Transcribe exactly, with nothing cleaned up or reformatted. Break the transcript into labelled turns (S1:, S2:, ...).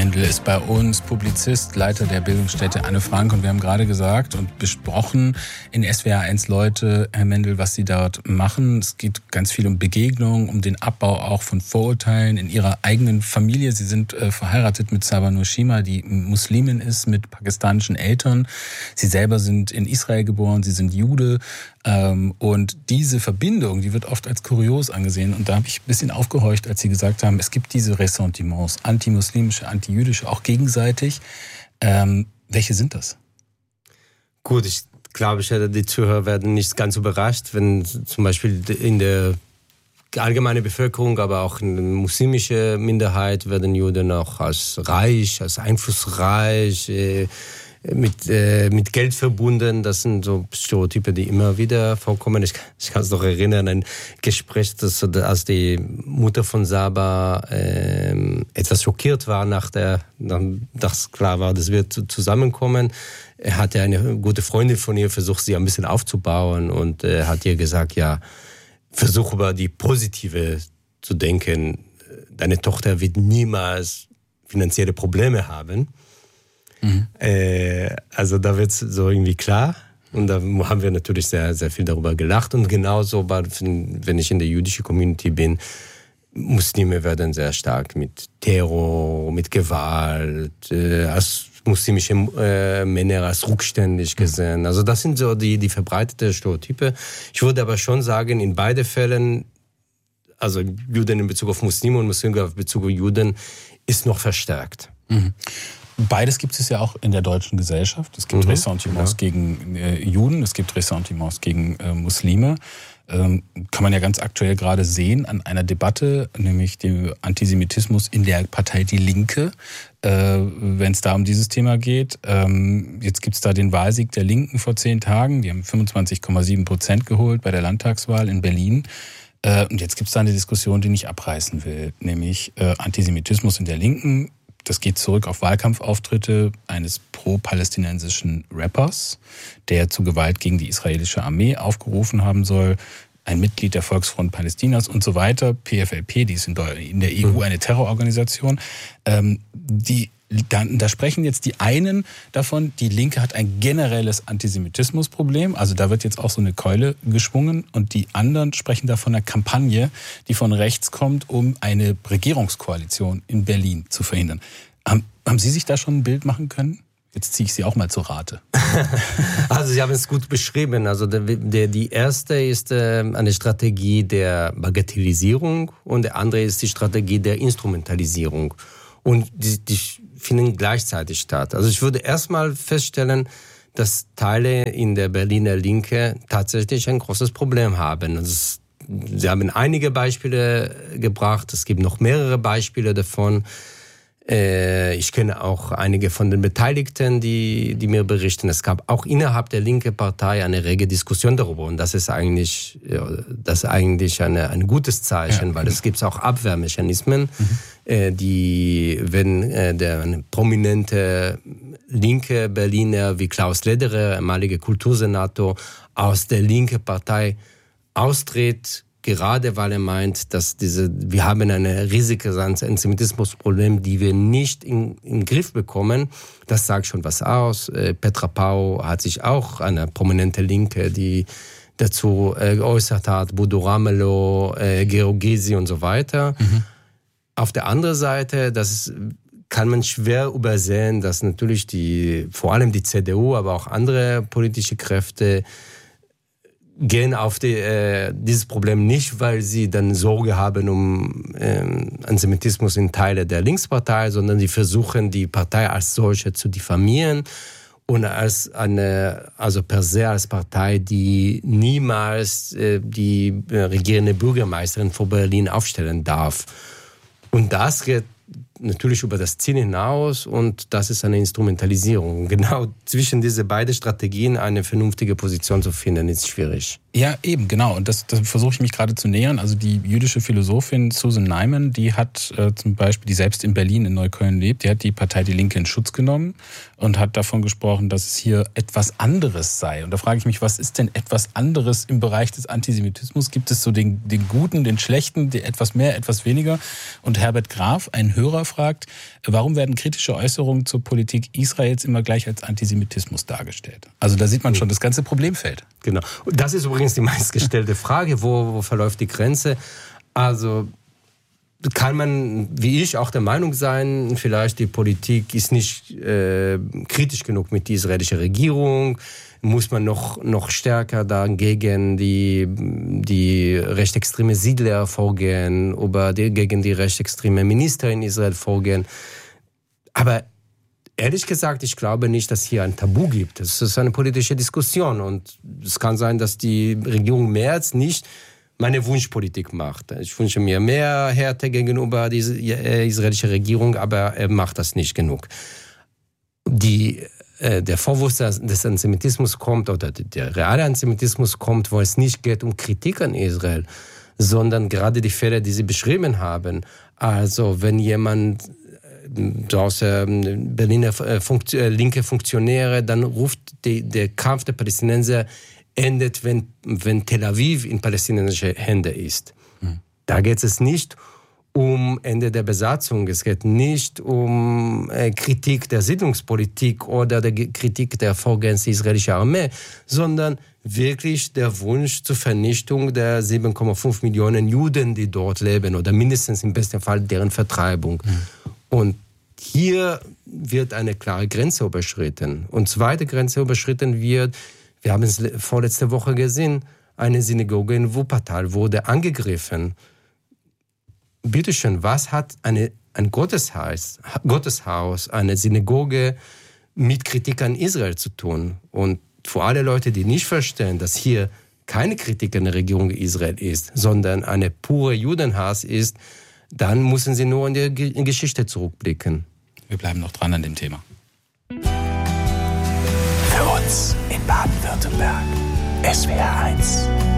S1: Mendel ist bei uns Publizist, Leiter der Bildungsstätte Anne Frank. Und wir haben gerade gesagt und besprochen in S W R eins Leute, Herr Mendel, was Sie dort machen. Es geht ganz viel um Begegnung, um den Abbau auch von Vorurteilen in Ihrer eigenen Familie. Sie sind äh, verheiratet mit Sabanur Shima, die Muslimin ist, mit pakistanischen Eltern. Sie selber sind in Israel geboren, Sie sind Jude. Ähm, und diese Verbindung, die wird oft als kurios angesehen. Und da habe ich ein bisschen aufgehorcht, als Sie gesagt haben, es gibt diese Ressentiments, antimuslimische, antijüdische, auch gegenseitig. Ähm, welche sind das?
S2: Gut, ich glaube, ich, die Zuhörer werden nicht ganz überrascht, wenn zum Beispiel in der allgemeinen Bevölkerung, aber auch in der muslimischen Minderheit werden Juden auch als reich, als einflussreich, äh, mit äh, mit Geld verbunden. Das sind so Stereotype, die immer wieder vorkommen. Ich, ich kann es noch erinnern, ein Gespräch, das, als die Mutter von Saba äh, etwas schockiert war, nach der, dass klar war, das wird zusammenkommen. Er hatte eine gute Freundin von ihr versucht, sie ein bisschen aufzubauen und äh, hat ihr gesagt, ja, versuch über die Positive zu denken. Deine Tochter wird niemals finanzielle Probleme haben. Mhm. Äh, also da wird es so irgendwie klar. Und da haben wir natürlich sehr, sehr viel darüber gelacht. Und genauso, wenn ich in der jüdischen Community bin, Muslime werden sehr stark mit Terror, mit Gewalt, äh, als muslimische äh, Männer als rückständig gesehen. Also das sind so die, die verbreiteten Stereotype. Ich würde aber schon sagen, in beiden Fällen, also Juden in Bezug auf Muslime und Muslime in Bezug auf Juden, ist noch verstärkt.
S1: Mhm. Beides gibt es ja auch in der deutschen Gesellschaft. Es gibt mhm, Ressentiments ja. gegen äh, Juden, es gibt Ressentiments gegen äh, Muslime. Ähm, kann man ja ganz aktuell gerade sehen an einer Debatte, nämlich dem Antisemitismus in der Partei Die Linke, äh, wenn es da um dieses Thema geht. Ähm, jetzt gibt es da den Wahlsieg der Linken vor zehn Tagen. Die haben fünfundzwanzig Komma sieben Prozent geholt bei der Landtagswahl in Berlin. Äh, und jetzt gibt es da eine Diskussion, die ich abreißen will, nämlich äh, Antisemitismus in der Linken. Das geht zurück auf Wahlkampfauftritte eines pro-palästinensischen Rappers, der zu Gewalt gegen die israelische Armee aufgerufen haben soll, ein Mitglied der Volksfront Palästinas und so weiter. P F L P, die ist in der E U eine Terrororganisation. Ähm, die, da, da sprechen jetzt die einen davon, die Linke hat ein generelles Antisemitismusproblem, also da wird jetzt auch so eine Keule geschwungen, und die anderen sprechen da von einer Kampagne, die von rechts kommt, um eine Regierungskoalition in Berlin zu verhindern. Haben, haben Sie sich da schon ein Bild machen können? Jetzt ziehe ich Sie auch mal zur Rate.
S2: Also Sie haben es gut beschrieben. Also der, der, die erste ist äh, eine Strategie der Bagatellisierung und der andere ist die Strategie der Instrumentalisierung. Und die, die finden gleichzeitig statt. Also ich würde erstmal feststellen, dass Teile in der Berliner Linke tatsächlich ein großes Problem haben. Also es, Sie haben einige Beispiele gebracht, es gibt noch mehrere Beispiele davon. Ich kenne auch einige von den Beteiligten, die, die mir berichten. Es gab auch innerhalb der linken Partei eine rege Diskussion darüber. Und das ist eigentlich, das ist eigentlich eine, ein gutes Zeichen, ja. Weil es gibt auch Abwehrmechanismen, mhm. die, wenn der eine prominente linke Berliner wie Klaus Lederer, ehemaliger Kultursenator, aus der linken Partei austritt, gerade weil er meint, dass diese, wir haben ein riesiges Antisemitismusproblem, die wir nicht in, in den Griff bekommen. Das sagt schon was aus. Petra Pau hat sich auch, eine prominente Linke, die dazu äh, geäußert hat, Bodo Ramelow, äh, Georg Gysi und so weiter. Mhm. Auf der anderen Seite, das ist, kann man schwer übersehen, dass natürlich die, vor allem die C D U, aber auch andere politische Kräfte gehen auf die, äh, dieses Problem nicht, weil sie dann Sorge haben um ähm, Antisemitismus in Teilen der Linkspartei, sondern sie versuchen, die Partei als solche zu diffamieren und als eine, also per se als Partei, die niemals äh, die äh, regierende Bürgermeisterin vor Berlin aufstellen darf. Und das geht natürlich über das Ziel hinaus und das ist eine Instrumentalisierung. Genau zwischen diese beiden Strategien eine vernünftige Position zu finden, ist schwierig.
S1: Ja, eben, genau. Und das, das versuche ich mich gerade zu nähern. Also die jüdische Philosophin Susan Neiman, die hat äh, zum Beispiel, die selbst in Berlin, in Neukölln lebt, die hat die Partei Die Linke in Schutz genommen und hat davon gesprochen, dass es hier etwas anderes sei. Und da frage ich mich, was ist denn etwas anderes im Bereich des Antisemitismus? Gibt es so den, den Guten, den Schlechten, den etwas mehr, etwas weniger? Und Herbert Graf, ein Hörer, fragt, warum werden kritische Äußerungen zur Politik Israels immer gleich als Antisemitismus dargestellt? Also da sieht man schon das ganze Problemfeld.
S2: Genau. Und das ist übrigens die meistgestellte Frage, wo, wo verläuft die Grenze? Also kann man, wie ich, auch der Meinung sein, vielleicht die Politik ist nicht äh, kritisch genug mit der israelischen Regierung, muss man noch, noch stärker dagegen die, die rechtsextreme Siedler vorgehen oder die, gegen die rechtsextreme Minister in Israel vorgehen. Aber ehrlich gesagt, ich glaube nicht, dass hier ein Tabu gibt. Es ist eine politische Diskussion und es kann sein, dass die Regierung Merz nicht meine Wunschpolitik macht. Ich wünsche mir mehr Härte gegenüber dieser israelischen Regierung, aber er macht das nicht genug. Die, äh, der Vorwurf des Antisemitismus kommt, oder der reale Antisemitismus kommt, wo es nicht geht um Kritik an Israel, sondern gerade die Fälle, die Sie beschrieben haben. Also wenn jemand aus äh, Berliner Funkt- äh, linke Funktionäre, dann ruft die, der Kampf der Palästinenser endet, wenn, wenn Tel Aviv in palästinensische Hände ist. Mhm. Da geht es nicht um Ende der Besatzung, es geht nicht um äh, Kritik der Siedlungspolitik oder der Kritik der Vorgehens der israelischen Armee, sondern wirklich der Wunsch zur Vernichtung der sieben Komma fünf Millionen Juden, die dort leben, oder mindestens im besten Fall deren Vertreibung. Mhm. Und hier wird eine klare Grenze überschritten. Und zweite Grenze überschritten wird, wir haben es vorletzte Woche gesehen, eine Synagoge in Wuppertal wurde angegriffen. Bitte schön, was hat eine, ein Gotteshaus, Gotteshaus, eine Synagoge mit Kritik an Israel zu tun? Und für alle Leute, die nicht verstehen, dass hier keine Kritik an der Regierung Israel ist, sondern eine pure Judenhass ist, dann müssen sie nur in die Geschichte zurückblicken.
S1: Wir bleiben noch dran an dem Thema.
S3: Für uns in Baden-Württemberg S W R eins.